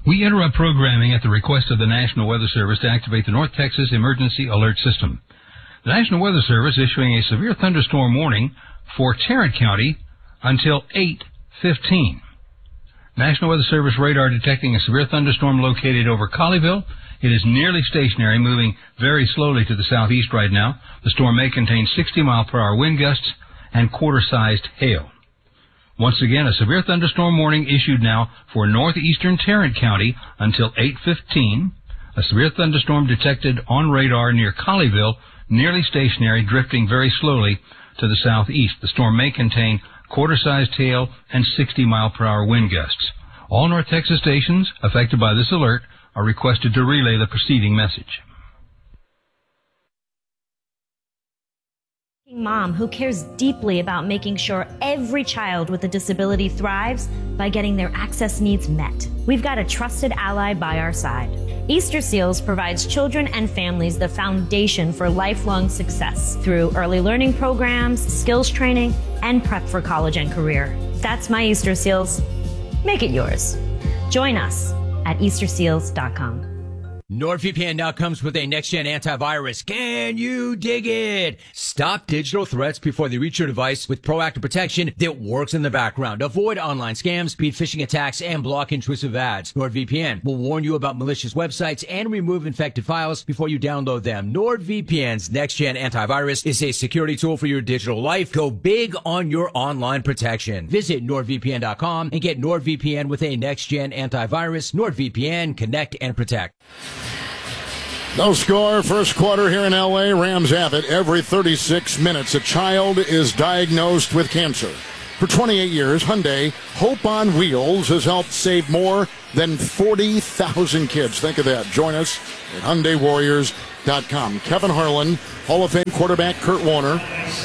We interrupt programming at the request of the National Weather Service to activate the North Texas Emergency Alert System. The National Weather Service issuing a severe thunderstorm warning for Tarrant County until 8:15. National Weather Service radar detecting a severe thunderstorm located over Colleyville. It is nearly stationary, moving very slowly to the southeast right now. The storm may contain 60-mile-per-hour wind gusts and quarter-sized hail. Once again, a severe thunderstorm warning issued now for northeastern Tarrant County until 8:15. A severe thunderstorm detected on radar near Colleyville, nearly stationary, drifting very slowly to the southeast. The storm may contain quarter-sized hail and 60-mile-per-hour wind gusts. All North Texas stations affected by this alert are requested to relay the preceding message. Mom who cares deeply about making sure every child with a disability thrives by getting their access needs met. We've got a trusted ally by our side. Easter Seals provides children and families the foundation for lifelong success through early learning programs, skills training, and prep for college and career. That's my Easter Seals. Make it yours. Join us at easterseals.com. NordVPN now comes with a next-gen antivirus. Can you dig it? Stop digital threats before they reach your device with proactive protection that works in the background. Avoid online scams, beat phishing attacks, and block intrusive ads. NordVPN will warn you about malicious websites and remove infected files before you download them. NordVPN's next-gen antivirus is a security tool for your digital life. Go big on your online protection. Visit NordVPN.com and get NordVPN with a next-gen antivirus. NordVPN, connect and protect. No score, first quarter here in L.A. Rams have it. Every 36 minutes, a child is diagnosed with cancer. For 28 years, Hyundai Hope on Wheels has helped save more than 40,000 kids. Think of that. Join us at HyundaiWarriors.com. Kevin Harlan, Hall of Fame quarterback Kurt Warner.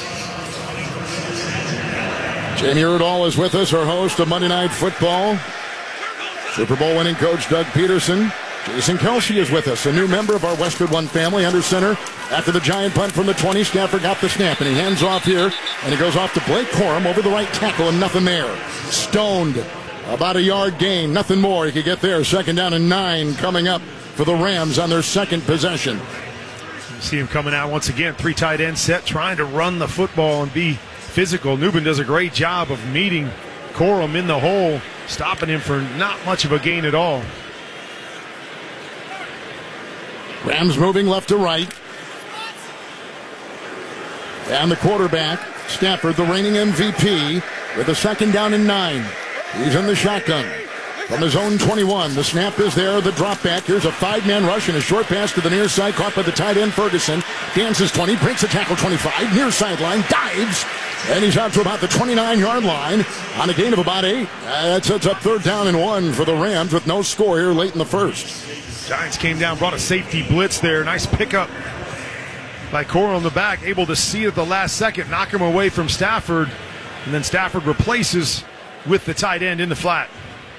Jamie Erdahl is with us, our host of Monday Night Football. Super Bowl winning coach Doug Peterson. Jason Kelsey is with us, a new member of our Westwood One family under center. After the giant punt from the 20, Stafford got the snap, and he hands off here, and he goes off to Blake Corum over the right tackle, and nothing there. Stoned, about a yard gain, nothing more. He could get there. 2nd down and 9 coming up for the Rams on their second possession. You see him coming out once again, 3 tight end set, trying to run the football and be physical. Newman does a great job of meeting Corum in the hole, stopping him for not much of a gain at all. Rams moving left to right. And the quarterback, Stafford, the reigning MVP, with a 2nd down and 9. He's in the shotgun. From his own 21, the snap is there, the drop back. Here's a 5-man rush and a short pass to the near side, caught by the tight end Ferguson. Dances 20, breaks the tackle 25, near sideline, dives, and he's out to about the 29-yard line on a gain of about 8. That sets up 3rd down and 1 for the Rams with no score here late in the first. Giants came down, brought a safety blitz there. Nice pickup by Corum on the back, able to see it at the last second, knock him away from Stafford, and then Stafford replaces with the tight end in the flat.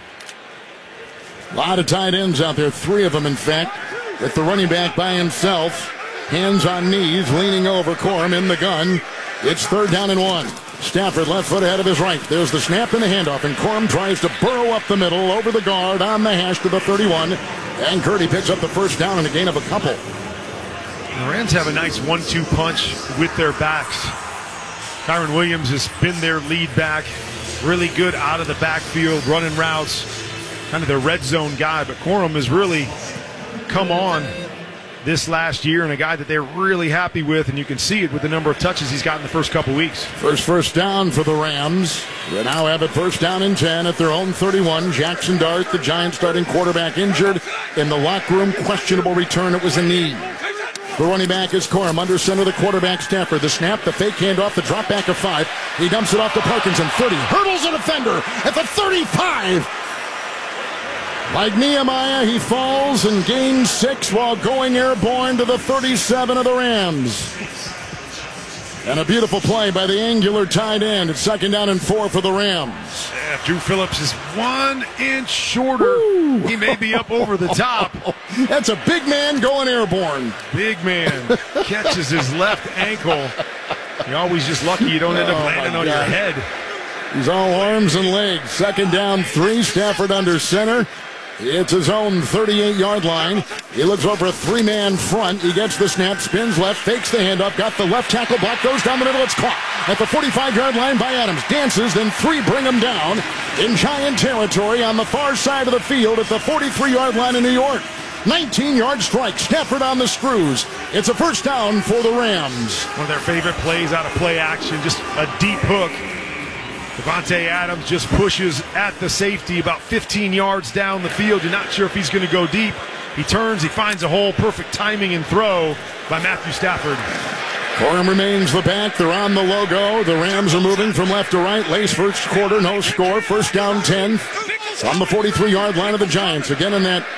A lot of tight ends out there, 3 of them in fact, with the running back by himself, hands on knees, leaning over Corum in the gun. It's 3rd down and 1. Stafford left foot ahead of his right. There's the snap and the handoff, and Corum tries to burrow up the middle over the guard on the hash to the 31. And Curdy picks up the 1st down and a gain of a couple. The Rams have a nice 1-2 punch with their backs. Kyron Williams has been their lead back. Really good out of the backfield, running routes. Kind of their red zone guy. But Corum has really come on this last year, and a guy that they're really happy with, and you can see it with the number of touches he's got in the first couple weeks. First down for the Rams. They now have it 1st down and 10 at their own 31. Jackson Dart, the Giants starting quarterback, injured in the locker room. Questionable return. It was a knee. The running back is Corum. Under center, the quarterback Stafford. The snap, the fake handoff, the drop back of 5. He dumps it off to Parkinson. 30. Hurdles a defender at the 35. Like Nehemiah, he falls and gains 6 while going airborne to the 37 of the Rams. And a beautiful play by the angular tight end. It's 2nd down and 4 for the Rams. Yeah, Drew Phillips is 1 inch shorter. Ooh. He may be up over the top. That's a big man going airborne. Big man catches his left ankle. You're always just lucky you don't end up landing on your head. He's all arms and legs. 2nd down, 3. Stafford under center. It's his own 38-yard line. He looks over a three-man front. He gets the snap, spins left, fakes the handoff, got the left tackle block, goes down the middle. It's caught at the 45-yard line by Adams. Dances, then three bring him down in Giant territory on the far side of the field at the 43-yard line in New York. 19-yard strike. Stafford on the screws. It's a first down for the Rams. One of their favorite plays out of play action, just a deep hook. Davante Adams just pushes at the safety about 15 yards down the field. You're not sure if he's going to go deep. He turns, he finds a hole. Perfect timing and throw by Matthew Stafford. Corum remains the back. They're on the logo. The Rams are moving from left to right. Lace first quarter, no score. First down 10 from the 43-yard line of the Giants. Again in that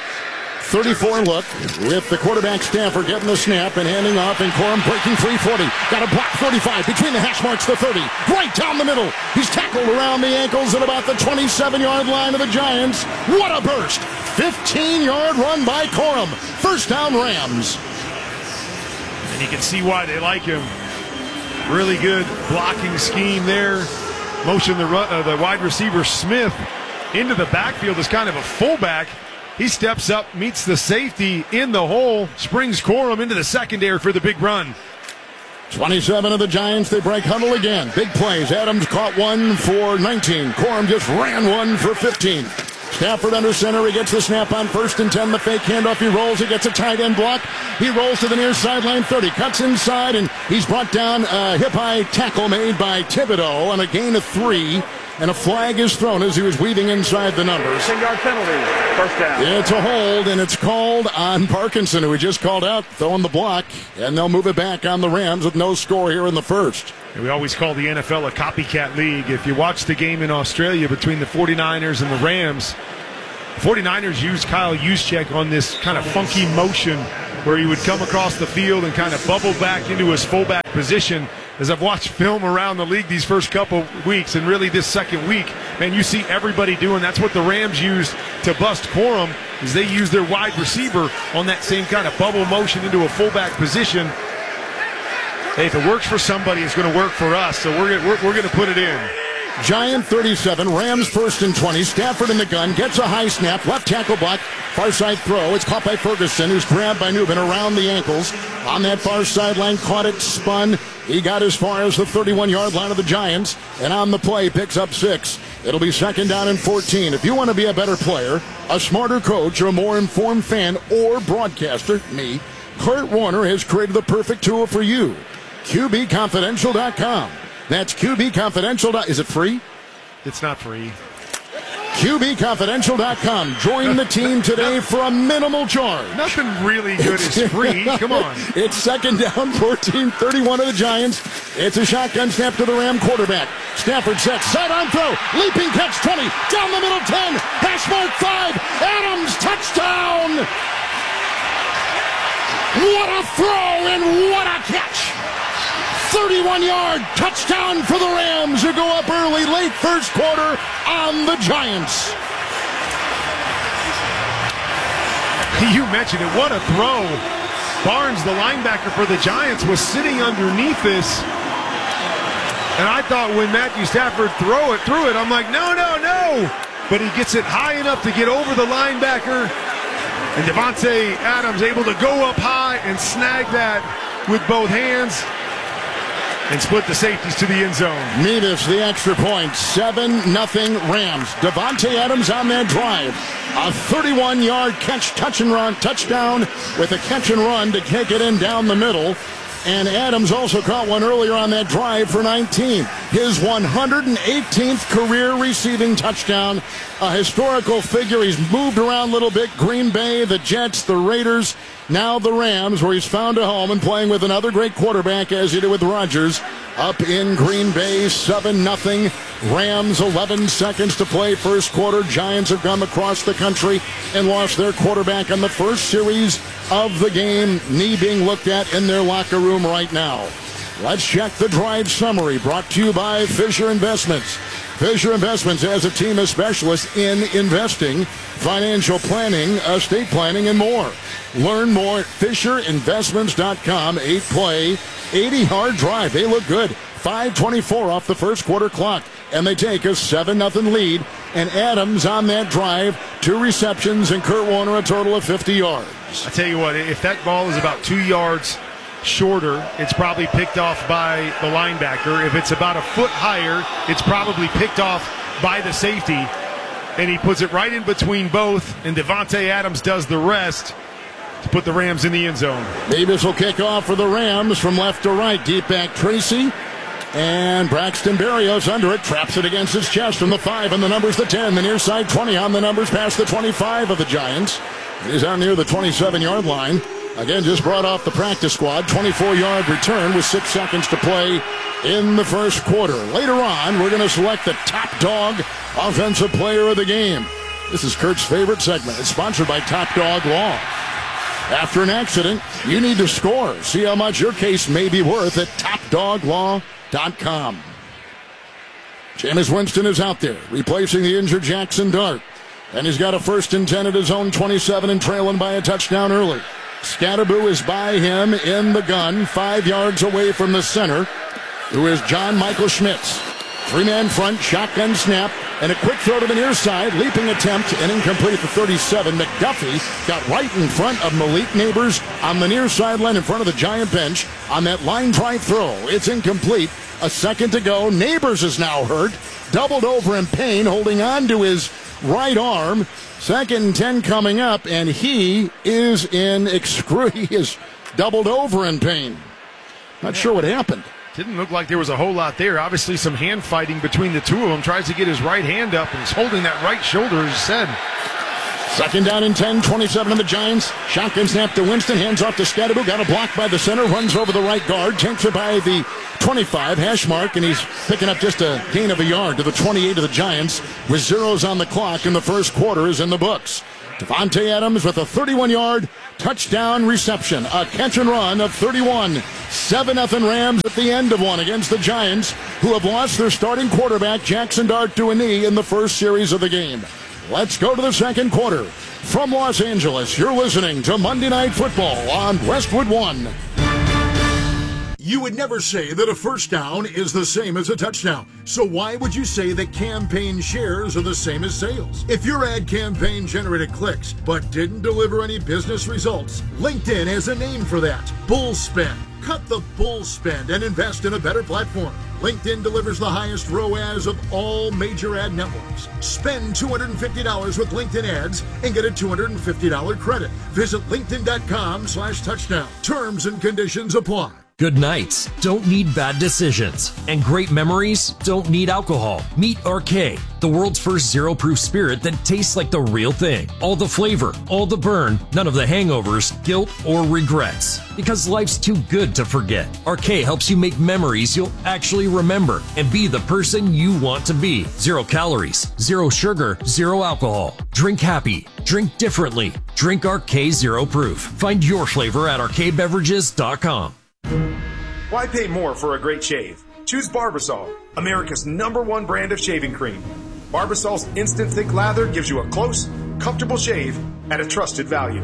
34 look with the quarterback Stafford getting the snap and handing off, and Corum breaking free 40. Got a block 45 between the hash marks, the 30. Right down the middle. He's tackled around the ankles at about the 27-yard line of the Giants. What a burst. 15-yard run by Corum. First down Rams. And you can see why they like him. Really good blocking scheme there. Motion the wide receiver Smith into the backfield as kind of a fullback. He steps up, meets the safety in the hole, springs Corum into the secondary for the big run. 27 of the Giants, they break huddle again. Big plays. Adams caught one for 19. Corum just ran one for 15. Stafford under center. He gets the snap on 1st and 10. The fake handoff. He rolls. He gets a tight end block. He rolls to the near sideline 30. Cuts inside, and he's brought down a hip-high tackle made by Thibodeau on a gain of 3. And a flag is thrown as he was weaving inside the numbers. 10-yard penalty. First down. It's a hold, and it's called on Parkinson, who we just called out, throwing the block. And they'll move it back on the Rams with no score here in the first. And we always call the NFL a copycat league. If you watch the game in Australia between the 49ers and the Rams, the 49ers used Kyle Juszczyk on this kind of funky motion where he would come across the field and kind of bubble back into his fullback position. As I've watched film around the league these first couple weeks, and really this second week, man, you see everybody doing. That's what the Rams used to bust Corum, is they use their wide receiver on that same kind of bubble motion into a fullback position. Hey, if it works for somebody, it's going to work for us. So we're going to put it in. Giant 37, Rams 1st and 20. Stafford in the gun, gets a high snap, left tackle block, far side throw. It's caught by Ferguson, who's grabbed by Newman around the ankles. On that far sideline, caught it, spun. He got as far as the 31-yard line of the Giants, and on the play, picks up 6. It'll be 2nd down and 14. If you want to be a better player, a smarter coach, or a more informed fan or broadcaster, me, Kurt Warner has created the perfect tool for you. QBConfidential.com. That's QBConfidential. Is it free? It's not free. QBConfidential.com. Join the team today for a minimal charge. Nothing really good is free. Come on. It's 2nd down, 14, 31 of the Giants. It's a shotgun snap to the Ram quarterback. Stafford sets, sidearm throw, leaping catch 20, down the middle 10, hash mark 5, Adams, touchdown! What a throw and what a catch! 31-yard touchdown for the Rams, who go up early, late first quarter on the Giants. You mentioned it. What a throw. Barnes, the linebacker for the Giants, was sitting underneath this. And I thought when Matthew Stafford threw it, I'm like, no. But he gets it high enough to get over the linebacker. And Davante Adams able to go up high and snag that with both hands. And split the safeties to the end zone. Nevis, the extra point. 7-0 Rams. Davante Adams on that drive. A 31-yard catch, touch and run, touchdown with a catch and run to kick it in down the middle. And Adams also caught one earlier on that drive for 19. His 118th career receiving touchdown. A historical figure. He's moved around a little bit. Green Bay, the Jets, the Raiders, now the Rams, where he's found a home and playing with another great quarterback, as he did with Rodgers, up in Green Bay. 7-0 Rams, 11 seconds to play first quarter. Giants have come across the country and lost their quarterback on the first series of the game. Knee being looked at in their locker room right now. Let's check the drive summary, brought to you by Fisher Investments. Fisher Investments has a team of specialists in investing, financial planning, estate planning, and more. Learn more at FisherInvestments.com. 8-play, 80-yard drive. They look good. 5:24 off the first quarter clock, and they take a 7-0 lead. And Adams on that drive, 2 receptions, and Kurt Warner a total of 50 yards. I tell you what, if that ball is about 2 yards shorter, it's probably picked off by the linebacker. If it's about a foot higher, it's probably picked off by the safety. And he puts it right in between both, and Devontae Adams does the rest to put the Rams in the end zone. Davis will kick off for the Rams from left to right. Deep back Tracy. And Braxton Berrios under it, traps it against his chest from the 5, and the number's the 10. The near side 20 on the numbers past the 25 of the Giants. He's out near the 27-yard line. Again, just brought off the practice squad. 24-yard return with 6 seconds to play in the first quarter. Later on, we're going to select the top dog offensive player of the game. This is Kurt's favorite segment. It's sponsored by Top Dog Law. After an accident, you need to score. See how much your case may be worth at TopDogLaw.com. Jameis Winston is out there, replacing the injured Jackson Dart. And he's got a 1st and 10 at his own 27 and trailing by a touchdown early. Scatterboo is by him in the gun, 5 yards away from the center, who is John Michael Schmitz. 3-man front, shotgun snap, and a quick throw to the near side. Leaping attempt and incomplete at the 37. McDuffie got right in front of Malik Neighbors on the near sideline in front of the Giant bench on that line drive throw. It's incomplete. A second to go. Neighbors is now hurt. Doubled over in pain, holding on to his right arm. 2nd and 10 coming up, and he is he is doubled over in pain. Not sure what happened. Didn't look like there was a whole lot there. Obviously some hand fighting between the two of them. Tries to get his right hand up, and he's holding that right shoulder, as you said. 2nd down and 10, 27 of the Giants. Shotgun snap to Winston, hands off to Scatterboo. Got a block by the center, runs over the right guard, takes it by the 25 hash mark, and he's picking up just a gain of a yard to the 28 of the Giants with zeros on the clock, and the first quarter is in the books. Devontae Adams with a 31-yard touchdown reception, a catch and run of 31. 7-0 Rams at the end of one against the Giants, who have lost their starting quarterback Jackson Dart to a knee in the first series of the game. Let's go to the second quarter. From Los Angeles, you're listening to Monday Night Football on Westwood One. You would never say that a first down is the same as a touchdown. So why would you say that campaign shares are the same as sales? If your ad campaign generated clicks but didn't deliver any business results, LinkedIn has a name for that. Bull spend. Cut the bull spend and invest in a better platform. LinkedIn delivers the highest ROAS of all major ad networks. Spend $250 with LinkedIn ads and get a $250 credit. Visit linkedin.com/touchdown. Terms and conditions apply. Good nights don't need bad decisions, and great memories don't need alcohol. Meet RK, the world's first zero-proof spirit that tastes like the real thing. All the flavor, all the burn, none of the hangovers, guilt, or regrets. Because life's too good to forget. RK helps you make memories you'll actually remember and be the person you want to be. 0 calories, 0 sugar, 0 alcohol. Drink happy. Drink differently. Drink RK Zero Proof. Find your flavor at rkbeverages.com. Why pay more for a great shave? Choose Barbasol, America's #1 brand of shaving cream. Barbasol's instant thick lather gives you a close, comfortable shave at a trusted value.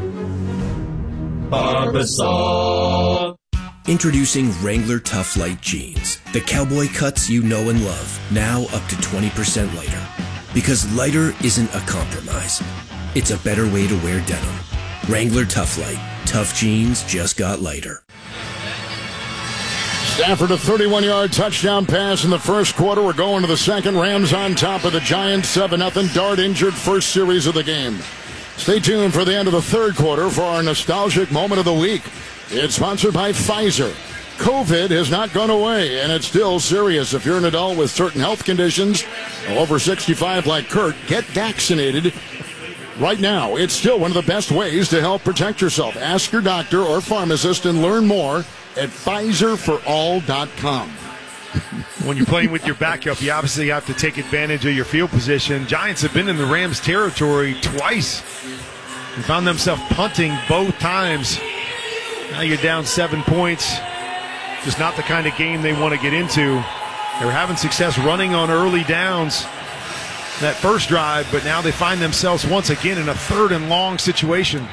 Barbasol. Introducing Wrangler Tough Light Jeans. The cowboy cuts you know and love, now up to 20% lighter. Because lighter isn't a compromise. It's a better way to wear denim. Wrangler Tough Light. Tough jeans just got lighter. Stafford, a 31-yard touchdown pass in the first quarter. We're going to the second. Rams on top of the Giants, 7-0. Dart injured, first series of the game. Stay tuned for the end of the third quarter for our nostalgic moment of the week. It's sponsored by Pfizer. COVID has not gone away, and it's still serious. If you're an adult with certain health conditions, over 65 like Kurt, get vaccinated right now. It's still one of the best ways to help protect yourself. Ask your doctor or pharmacist and learn more at PfizerForAll.com. When you're playing with your backup, you obviously have to take advantage of your field position. Giants have been in the Rams' territory twice and found themselves punting both times. Now you're down 7 points. Just not the kind of game they want to get into. They're having success running on early downs that first drive, but now they find themselves once again in a 3rd and long situation.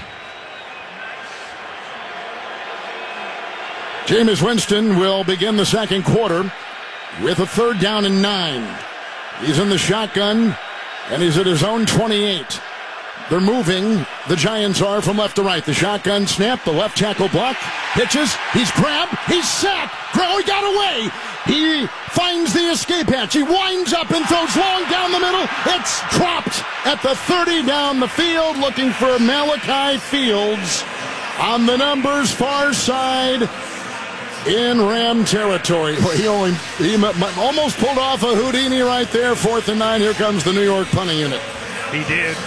Jameis Winston will begin the second quarter with a 3rd down and 9. He's in the shotgun, and he's at his own 28. They're moving. The Giants are from left to right. The shotgun snap. The left tackle block. Pitches. He's grabbed. He's sacked. He got away. He finds the escape hatch. He winds up and throws long down the middle. It's dropped at the 30 down the field, looking for Malachi Fields on the numbers far side in Ram territory. He almost pulled off a Houdini right there. 4th and 9. Here comes the New York punting unit. He did.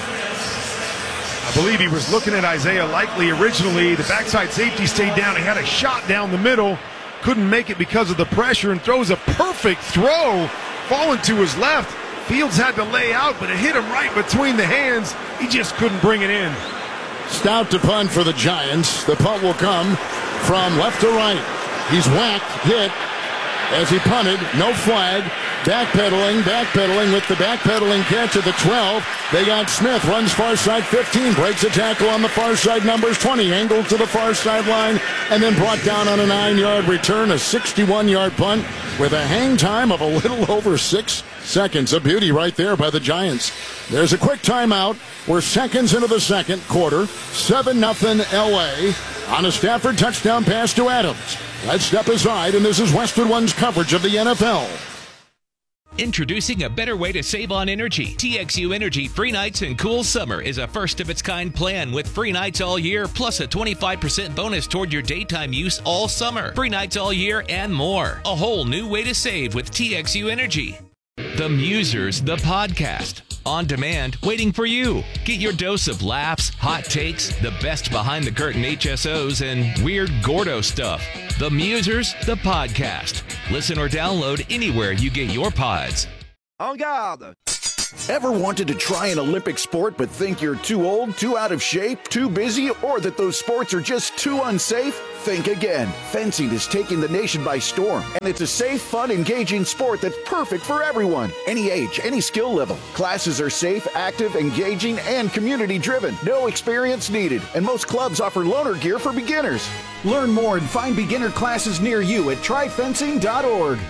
I believe he was looking at Isaiah Likely originally. The backside safety stayed down. He had a shot down the middle. Couldn't make it because of the pressure and throws a perfect throw. Falling to his left. Fields had to lay out, but it hit him right between the hands. He just couldn't bring it in. Stout to punt for the Giants. The punt will come from left to right. He's whacked, hit as he punted. No flag. Backpedaling with the backpedaling catch at the 12. They got Smith, runs far side 15, breaks a tackle on the far side, numbers 20, angled to the far sideline, and then brought down on a 9-yard return, a 61-yard punt with a hang time of a little over 6 seconds. A beauty right there by the Giants. There's a quick timeout. We're seconds into the second quarter. 7-0 LA on a Stafford touchdown pass to Adams. Let's step aside, and this is Westwood One's coverage of the NFL. Introducing a better way to save on energy. TXU Energy Free Nights and Cool Summer is a first-of-its-kind plan with free nights all year, plus a 25% bonus toward your daytime use all summer. Free nights all year and more. A whole new way to save with TXU Energy. The Musers, the podcast. On demand, waiting for you. Get your dose of laughs, hot takes, the best behind-the-curtain HSOs, and weird Gordo stuff. The Musers, the podcast. Listen or download anywhere you get your pods. En garde! Ever wanted to try an Olympic sport but think you're too old, too out of shape, too busy, or that those sports are just too unsafe? Think again. Fencing is taking the nation by storm, and it's a safe, fun, engaging sport that's perfect for everyone. Any age, any skill level. Classes are safe, active, engaging, and community-driven. No experience needed, and most clubs offer loaner gear for beginners. Learn more and find beginner classes near you at tryfencing.org.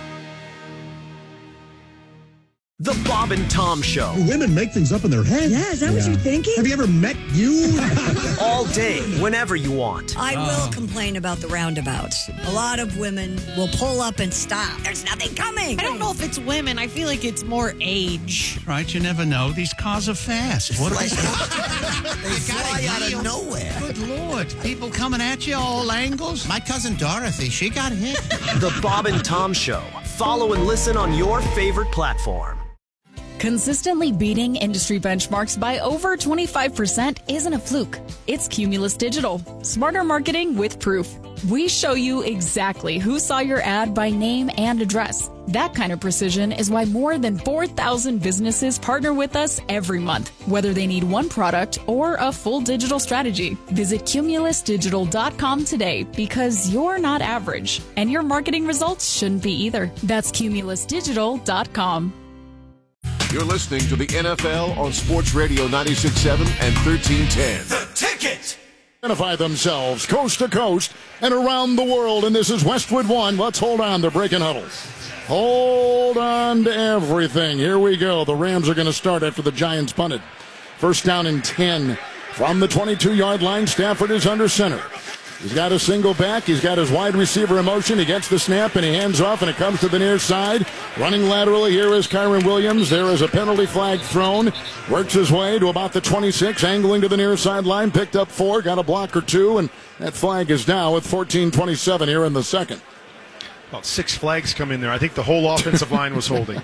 The Bob and Tom Show. Women make things up in their head. Yeah, is that what you're thinking? Have you ever met you? All day, whenever you want. I will complain about the roundabouts. A lot of women will pull up and stop. There's nothing coming. I don't know if it's women. I feel like it's more age. Right, you never know. These cars are fast. What are they? They fly out of nowhere. Good Lord. People coming at you all angles. My cousin Dorothy, she got hit. The Bob and Tom Show. Follow and listen on your favorite platform. Consistently beating industry benchmarks by over 25% isn't a fluke. It's Cumulus Digital. Smarter marketing with proof. We show you exactly who saw your ad by name and address. That kind of precision is why more than 4,000 businesses partner with us every month, whether they need one product or a full digital strategy. Visit cumulusdigital.com today because you're not average, and your marketing results shouldn't be either. That's cumulusdigital.com. You're listening to the NFL on Sports Radio 96.7 and 1310. The Ticket! Identify themselves coast to coast and around the world, and this is Westwood One. Let's hold on. They're breaking huddles. Hold on to everything. Here we go. The Rams are going to start after the Giants punted. 1st down and 10 from the 22-yard line. Stafford is under center. He's got a single back. He's got his wide receiver in motion. He gets the snap, and he hands off, and it comes to the near side. Running laterally here is Kyron Williams. There is a penalty flag thrown. Works his way to about the 26, angling to the near sideline. Picked up 4, got a block or 2, and that flag is down with 14:27 here in the second. About 6 flags come in there. I think the whole offensive line was holding.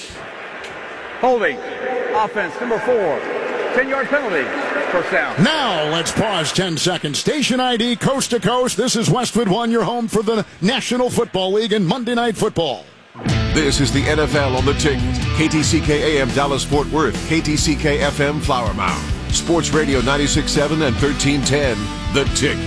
Holding. Offense, number 4. 10-yard penalty. 1st down. Now let's pause 10 seconds. Station ID, coast to coast. This is Westwood One, your home for the National Football League and Monday Night Football. This is the NFL on the Ticket. KTCK AM Dallas-Fort Worth, KTCK FM Flower Mound. Sports Radio 96.7 and 1310, The Ticket.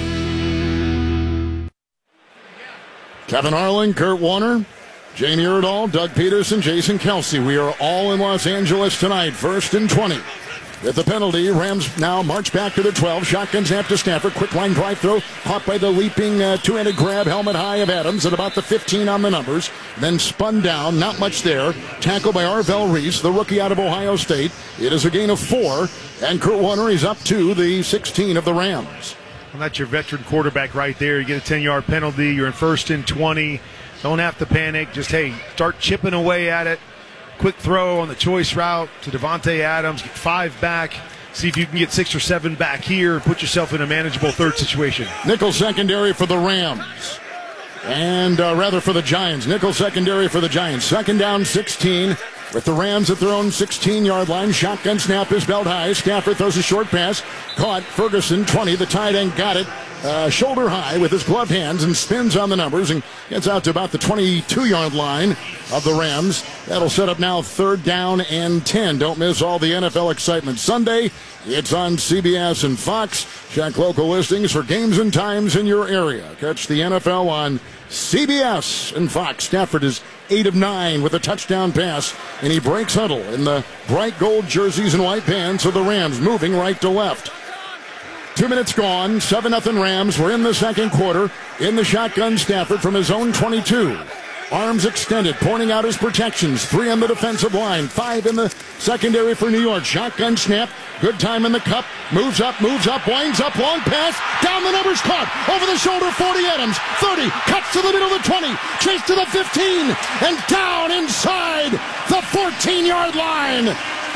Kevin Harlan, Kurt Warner, Jane Iredall, Doug Peterson, Jason Kelsey. We are all in Los Angeles tonight. 1st and 20 with the penalty. Rams now march back to the 12. Shotgun snap to Stafford. Quick line drive throw. Caught by the leaping two-handed grab, helmet high of Adams at about the 15 on the numbers. Then spun down. Not much there. Tackled by Arvell Reese, the rookie out of Ohio State. It is a gain of 4. And Kurt Warner is up to the 16 of the Rams. Well, that's your veteran quarterback right there. You get a 10-yard penalty. You're in 1st and 20. Don't have to panic. Just, start chipping away at it. Quick throw on the choice route to Davante Adams. Get 5 back. See if you can get 6 or 7 back here and put yourself in a manageable third situation. Nickel secondary for the Rams. And rather for the Giants. Nickel secondary for the Giants. 2nd down, 16. With the Rams at their own 16-yard line. Shotgun snap is belt high. Stafford throws a short pass. Caught. Ferguson, 20. The tight end got it. Shoulder high with his gloved hands and spins on the numbers and gets out to about the 22-yard line of the Rams. That'll set up now 3rd down and 10. Don't miss all the NFL excitement Sunday. It's on CBS and Fox. Check local listings for games and times in your area. Catch the NFL on CBS and Fox. Stafford is 8 of 9 with a touchdown pass, and he breaks huddle in the bright gold jerseys and white pants of the Rams, moving right to left. 2 minutes gone, 7-0 Rams. We're in the second quarter. In the shotgun, Stafford from his own 22. Arms extended, pointing out his protections. 3 on the defensive line, 5 in the secondary for New York. Shotgun snap, good time in the cup. Moves up, winds up, long pass. Down the numbers, caught. Over the shoulder, 40 Adams. 30, cuts to the middle of the 20. Chase to the 15, and down inside the 14-yard line.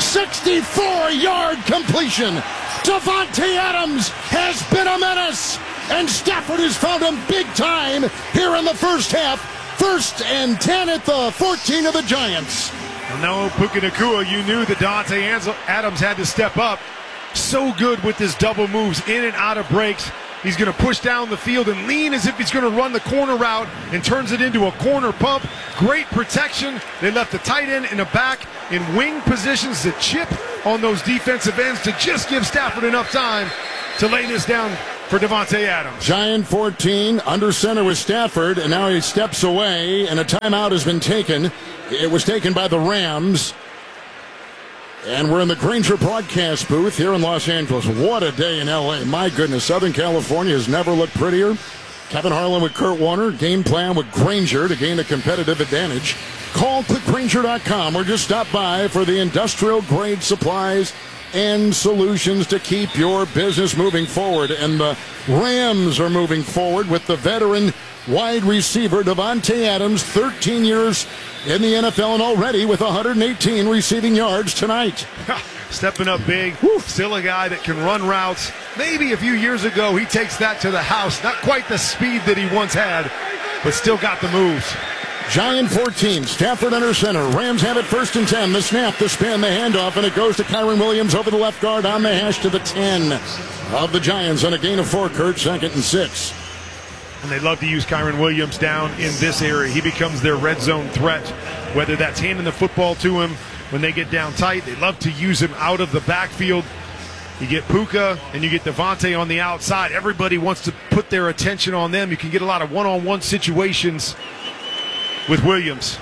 64-yard completion. Davante Adams has been a menace, and Stafford has found him big time here in the first half. 1st and 10 at the 14 of the Giants. No, Puka Nacua, you knew that Davante Adams had to step up. So good with his double moves, in and out of breaks. He's going to push down the field and lean as if he's going to run the corner route and turns it into a corner pump. Great protection. They left the tight end in the back in wing positions to chip on those defensive ends to just give Stafford enough time to lay this down for Davante Adams. Giant 14, under center with Stafford, and now he steps away, and a timeout has been taken. It was taken by the Rams. And we're in the Grainger broadcast booth here in Los Angeles. What a day in L.A. My goodness, Southern California has never looked prettier. Kevin Harlan with Kurt Warner. Game plan with Grainger to gain a competitive advantage. Call clickgrainger.com or just stop by for the industrial grade supplies and solutions to keep your business moving forward. And the Rams are moving forward with the veteran wide receiver Davante Adams, 13 years in the NFL and already with 118 receiving yards tonight. Stepping up big. Still a guy that can run routes. Maybe a few years ago he takes that to the house. Not quite the speed that he once had, but still got the moves. Giant 14, Stafford under center. Rams have it 1st and 10. The snap, the spin, the handoff, and it goes to Kyren Williams over the left guard on the hash to the 10 of the Giants on a gain of 4, Kurt, 2nd and 6. And they love to use Kyren Williams down in this area. He becomes their red zone threat, whether that's handing the football to him when they get down tight. They love to use him out of the backfield. You get Puka and you get Davante on the outside. Everybody wants to put their attention on them. You can get a lot of one-on-one situations with Williams.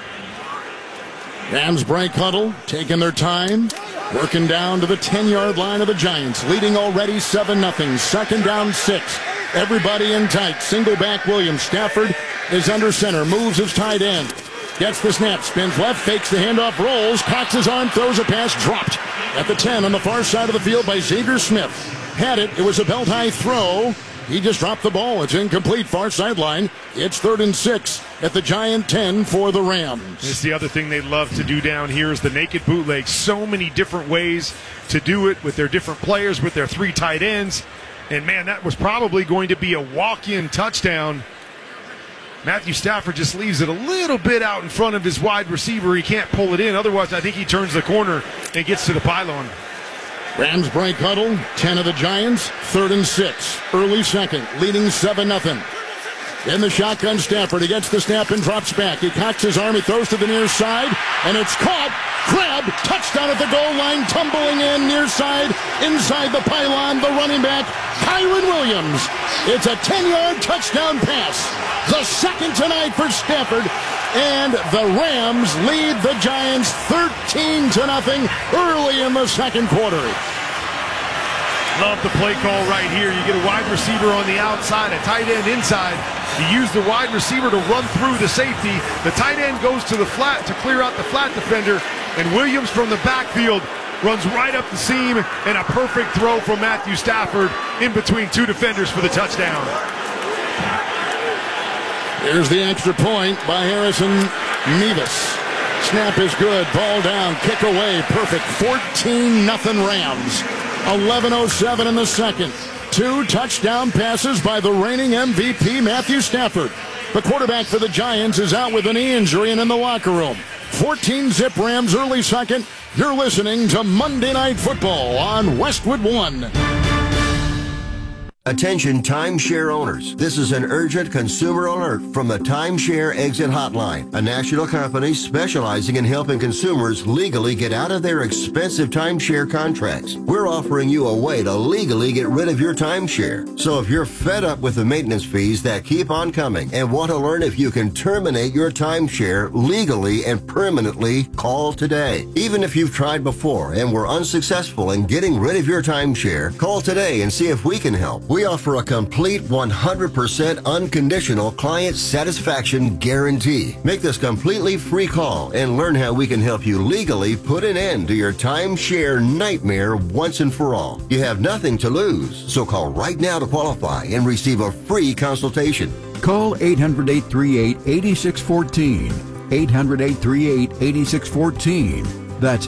Rams break huddle, taking their time, working down to the 10-yard line of the Giants, leading already 7-0. 2nd down, 6. Everybody in tight. Single back Williams. Stafford is under center. Moves his tight end. Gets the snap. Spins left. Fakes the handoff. Rolls. Cocks his arm. Throws a pass. Dropped at the 10 on the far side of the field by Xavier Smith. Had it. It was a belt-high throw. He just dropped the ball. It's incomplete. Far sideline. It's 3rd and 6 at the Giant 10 for the Rams. It's the other thing they love to do down here is the naked bootleg. So many different ways to do it with their different players, with their 3 tight ends. And, man, that was probably going to be a walk-in touchdown. Matthew Stafford just leaves it a little bit out in front of his wide receiver. He can't pull it in. Otherwise, I think he turns the corner and gets to the pylon. Rams break huddle. 10 of the Giants. 3rd and 6. Early 2nd. Leading 7-0. In the shotgun, Stafford. He gets the snap and drops back. He cocks his arm. He throws to the near side. And it's caught. Grabbed. Touchdown at the goal line. Tumbling in near side. Inside the pylon. The running back, Kyren Williams. It's a 10-yard touchdown pass. The 2nd tonight for Stafford. and the Rams lead the Giants 13-0 early in the second quarter. Love the play call right here. You get a wide receiver on the outside, a tight end inside. You use the wide receiver to run through the safety. The tight end goes to the flat to clear out the flat defender, and Williams from the backfield runs right up the seam, and a perfect throw from Matthew Stafford in between two defenders for the touchdown. Here's the extra point by Harrison Mevis. Snap is good. Ball down. Kick away. Perfect. 14-0 Rams. 11:07 in the second. 2 touchdown passes by the reigning MVP, Matthew Stafford. The quarterback for the Giants is out with a knee injury and in the locker room. 14-0 Rams early second. You're listening to Monday Night Football on Westwood One. Attention timeshare owners. This is an urgent consumer alert from the Timeshare Exit Hotline, a national company specializing in helping consumers legally get out of their expensive timeshare contracts. We're offering you a way to legally get rid of your timeshare. So if you're fed up with the maintenance fees that keep on coming and want to learn if you can terminate your timeshare legally and permanently, call today. Even if you've tried before and were unsuccessful in getting rid of your timeshare, call today and see if we can help. We offer a complete 100% unconditional client satisfaction guarantee. Make this completely free call and learn how we can help you legally put an end to your timeshare nightmare once and for all. You have nothing to lose, so call right now to qualify and receive a free consultation. Call 800-838-8614. 800-838-8614. That's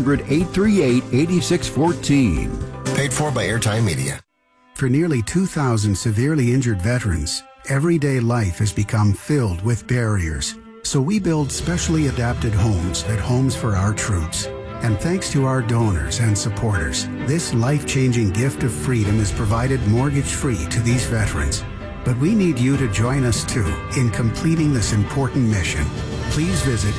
800-838-8614. Paid for by Airtime Media. For nearly 2,000 severely injured veterans, everyday life has become filled with barriers. So we build specially adapted homes at Homes for Our Troops. And thanks to our donors and supporters, this life-changing gift of freedom is provided mortgage-free to these veterans. But we need you to join us too in completing this important mission. Please visit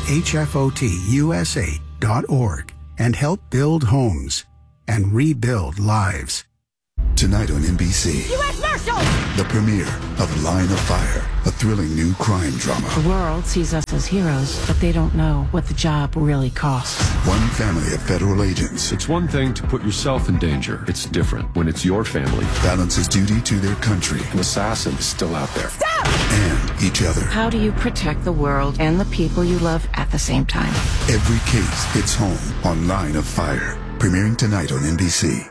hfotusa.org and help build homes and rebuild lives. Tonight on NBC, U.S. Marshals! The premiere of Line of Fire, a thrilling new crime drama. The world sees us as heroes, but they don't know what the job really costs. One family of federal agents. It's one thing to put yourself in danger. It's different when it's your family. Balances duty to their country. An assassin is still out there. Stop! And each other. How do you protect the world and the people you love at the same time? Every case hits home on Line of Fire. Premiering tonight on NBC.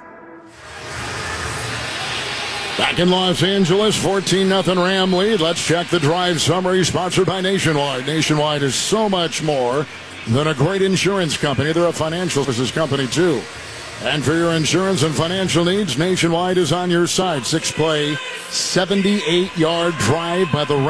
Back in Los Angeles, 14-0 Ram lead. Let's check the drive summary sponsored by Nationwide. Nationwide is so much more than a great insurance company. They're a financial services company, too. And for your insurance and financial needs, Nationwide is on your side. 6-play, 78-yard drive by the Rams.